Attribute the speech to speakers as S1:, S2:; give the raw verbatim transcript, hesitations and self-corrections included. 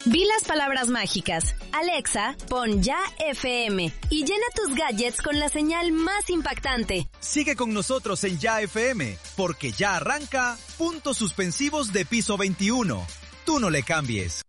S1: Di las palabras mágicas. Alexa, pon Ya F M y llena tus gadgets con la señal más impactante.
S2: Sigue con nosotros en Ya F M, porque ya arranca Puntos Suspensivos de Piso veintiuno. Tú no le cambies.